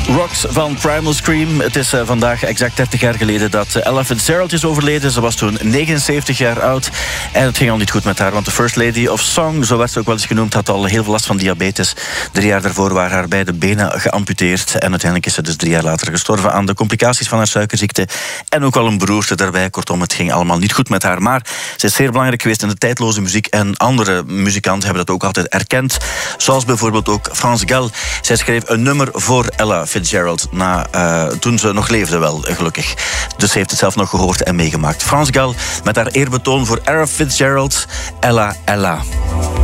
Rocks van Primal Scream. Het is vandaag exact 30 jaar geleden dat Ella Fitzgerald is overleden. Ze was toen 79 jaar oud. En het ging al niet goed met haar, want de First Lady of Song, zo werd ze ook wel eens genoemd, had al heel veel last van diabetes. 3 jaar daarvoor waren haar beide benen geamputeerd. En uiteindelijk is ze dus 3 jaar later gestorven aan de complicaties van haar suikerziekte. En ook al een broertje daarbij. Kortom, het ging allemaal niet goed met haar. Maar ze is zeer belangrijk geweest in de tijdloze muziek. En andere muzikanten hebben dat ook altijd erkend. Zoals bijvoorbeeld ook France Gall. Zij schreef een nummer voor Ella Fitzgerald toen ze nog leefde, wel gelukkig. Dus ze heeft het zelf nog gehoord en meegemaakt. France Gall met haar eerbetoon voor Ella Fitzgerald, Ella Ella.